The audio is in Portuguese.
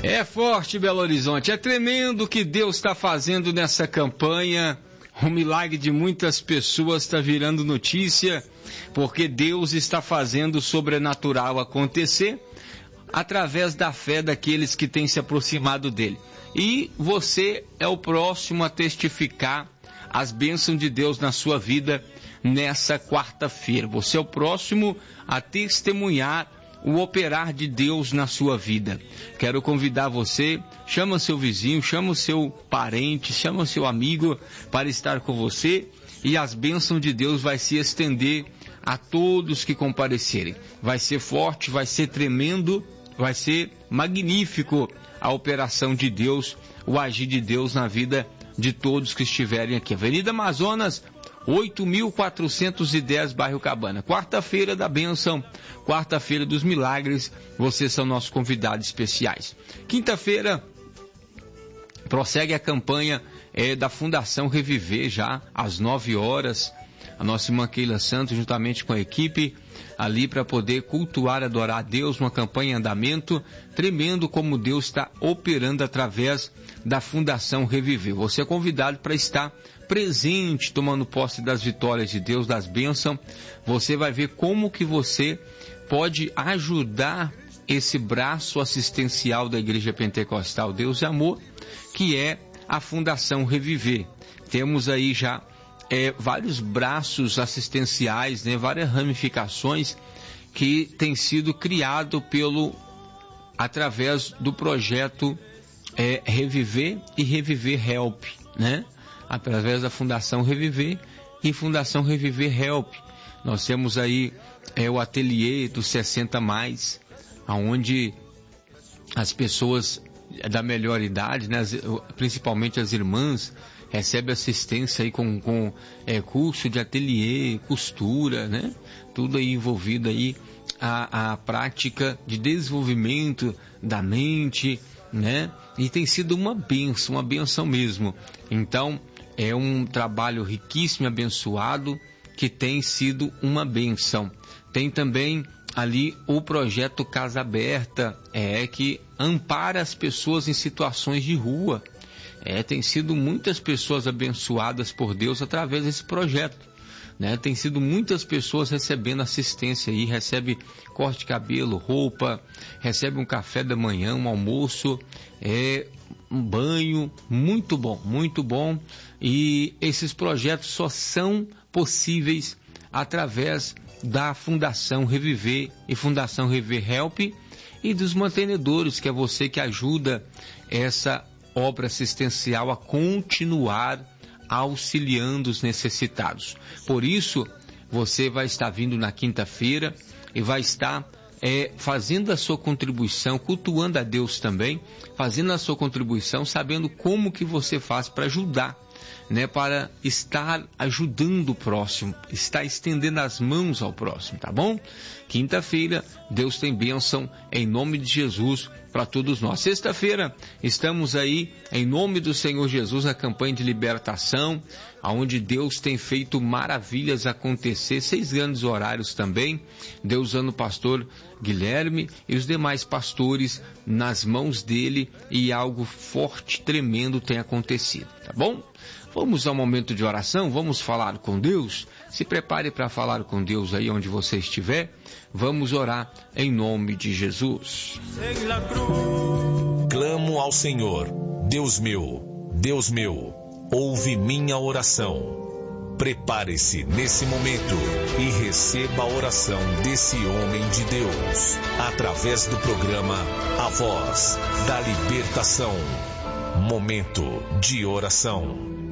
É forte, Belo Horizonte, é tremendo o que Deus está fazendo nessa campanha. O milagre de muitas pessoas está virando notícia, porque Deus está fazendo o sobrenatural acontecer através da fé daqueles que têm se aproximado dele. E você é o próximo a testificar as bênçãos de Deus na sua vida nessa quarta-feira. Você é o próximo a testemunhar o operar de Deus na sua vida. Quero convidar você, chama seu vizinho, chama o seu parente, chama o seu amigo para estar com você, e as bênçãos de Deus vai se estender a todos que comparecerem. Vai ser forte, vai ser tremendo, vai ser magnífico a operação de Deus, o agir de Deus na vida de todos que estiverem aqui. Avenida Amazonas, 8.410, bairro Cabana. Quarta-feira da bênção, quarta-feira dos milagres, vocês são nossos convidados especiais. Quinta-feira, prossegue a campanha da Fundação Reviver, já às 9 horas. A nossa irmã Keila Santos, juntamente com a equipe, ali para poder cultuar, adorar a Deus, uma campanha em andamento, tremendo como Deus está operando através da Fundação Reviver. Você é convidado para estar presente, tomando posse das vitórias de Deus, das bênçãos. Você vai ver como que você pode ajudar esse braço assistencial da Igreja Pentecostal Deus e Amor, que é a Fundação Reviver. Temos aí já vários braços assistenciais, né, várias ramificações que têm sido criado através do projeto Reviver e Reviver Help, né? Através da Fundação Reviver e Fundação Reviver Help. Nós temos aí o ateliê dos 60+, onde as pessoas da melhor idade, né, principalmente as irmãs, recebem assistência aí com curso de ateliê, costura, né? Tudo aí envolvido aí a prática de desenvolvimento da mente, né? E tem sido uma benção mesmo. Então, é um trabalho riquíssimo e abençoado que tem sido uma benção. Tem também ali o projeto Casa Aberta, que ampara as pessoas em situações de rua. Tem sido muitas pessoas abençoadas por Deus através desse projeto, né? Tem sido muitas pessoas recebendo assistência aí, recebe corte de cabelo, roupa, recebe um café da manhã, um almoço, um banho, muito bom. E esses projetos só são possíveis através da Fundação Reviver e Fundação Reviver Help e dos mantenedores, que é você que ajuda essa obra assistencial a continuar auxiliando os necessitados. Por isso, você vai estar vindo na quinta-feira e vai estar fazendo a sua contribuição, cultuando a Deus também, fazendo a sua contribuição, sabendo como que você faz para ajudar, né, para estar ajudando o próximo, estar estendendo as mãos ao próximo, tá bom? Quinta-feira, Deus tem bênção em nome de Jesus para todos nós. Sexta-feira, estamos aí em nome do Senhor Jesus na campanha de libertação, onde Deus tem feito maravilhas acontecer, 6 grandes horários também, Deus usando o pastor Guilherme e os demais pastores nas mãos dele, e algo forte, tremendo tem acontecido, tá bom? Vamos ao momento de oração, vamos falar com Deus. Se prepare para falar com Deus aí onde você estiver. Vamos orar em nome de Jesus. Clamo ao Senhor, Deus meu, ouve minha oração. Prepare-se nesse momento e receba a oração desse homem de Deus, através do programa A Voz da Libertação. Momento de oração.